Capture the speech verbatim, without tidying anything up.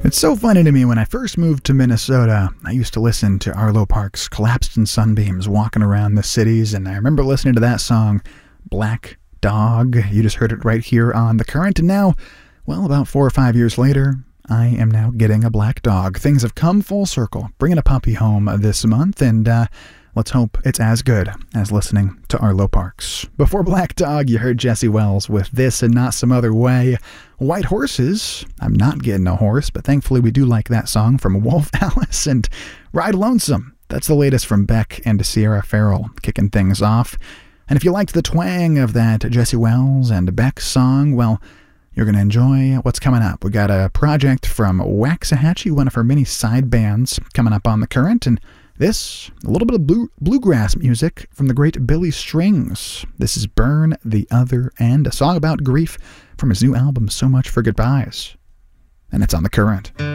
It's so funny to me, when I first moved to Minnesota, I used to listen to Arlo Parks' Collapsed in Sunbeams walking around the cities, and I remember listening to that song, Black Dog. You just heard it right here on The Current, and now, well, about four or five years later, I am now getting a black dog. Things have come full circle, bringing a puppy home this month, and uh, let's hope it's as good as listening to Arlo Parks. Before Black Dog, you heard Jesse Wells with This and Not Some Other Way. White Horses, I'm not getting a horse, but thankfully we do like that song from Wolf Alice. And Ride Lonesome, that's the latest from Beck and Sierra Farrell, kicking things off. And if you liked the twang of that Jesse Wells and Beck song, well, you're going to enjoy what's coming up. We got a project from Waxahachie, one of her many side bands, coming up on The Current, and this, a little bit of blue, bluegrass music from the great Billy Strings. This is Burn the Other End, a song about grief from his new album, So Much for Goodbyes. And it's on The Current.